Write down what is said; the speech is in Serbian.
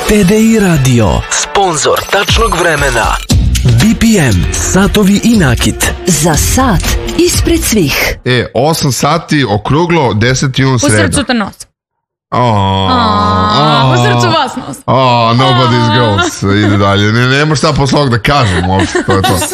TDI Radio, sponsor tačnog vremena. BPM, satovi i nakit. Za sat ispred svih. 8 sati, okruglo, 10. jun sreda. U srcu te nos. U srcu vas nos. Nobody's girls. Ide dalje. Nemo šta posle ovog da kažem uopšte, to je to.